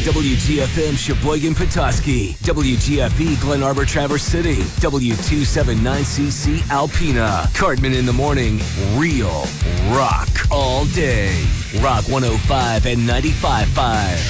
WGFM Sheboygan Petoskey, WGFE Glen Arbor Traverse City, W279CC Alpena, Cartman in the Morning, real rock all day. Rock 105 and 95.5.